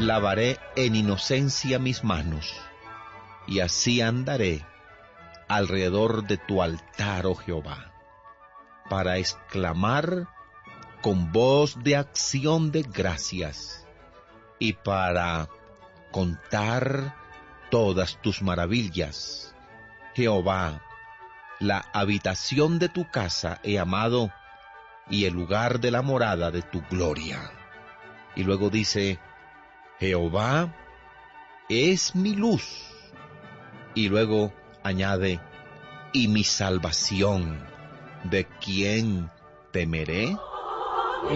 lavaré en inocencia mis manos, y así andaré alrededor de tu altar, oh Jehová, para exclamar con voz de acción de gracias, y para contar todas tus maravillas. Jehová, la habitación de tu casa he amado, y el lugar de la morada de tu gloria. Y luego dice, Jehová es mi luz. Y luego añade, y mi salvación, ¿de quién temeré?